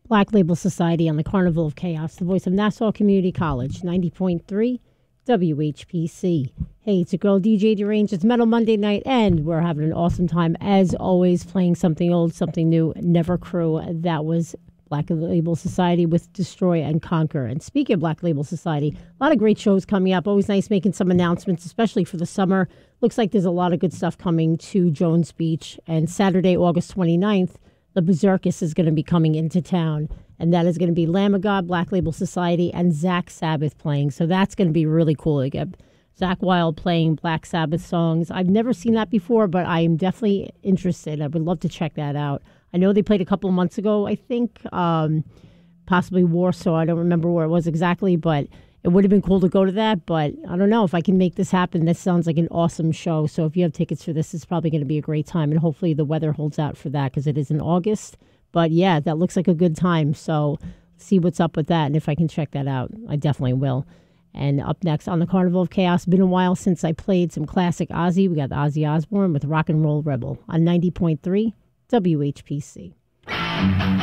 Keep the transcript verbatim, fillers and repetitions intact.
Black Label Society on the Carnival of Chaos, the voice of Nassau Community College, ninety point three W H P C. Hey, it's a girl D J Deranged. It's Metal Monday night, and we're having an awesome time, as always, playing something old, something new. Never Crew. That was Black Label Society with Destroy and Conquer. And speaking of Black Label Society, a lot of great shows coming up. Always nice making some announcements, especially for the summer. Looks like there's a lot of good stuff coming to Jones Beach. And Saturday, August twenty-ninth, the Berserkers is going to be coming into town. And that is going to be Lamb of God, Black Label Society, and Zach Sabbath playing. So that's going to be really cool. You get Zach Wild playing Black Sabbath songs. I've never seen that before, but I am definitely interested. I would love to check that out. I know they played a couple of months ago, I think, um, possibly Warsaw. I don't remember where it was exactly, but it would have been cool to go to that. But I don't know if I can make this happen. This sounds like an awesome show. So if you have tickets for this, it's probably going to be a great time. And hopefully the weather holds out for that because it is in August. But yeah, that looks like a good time. So see what's up with that. And if I can check that out, I definitely will. And up next on the Carnival of Chaos, been a while since I played some classic Ozzy. We got Ozzy Osbourne with Rock and Roll Rebel on ninety point three W H P C.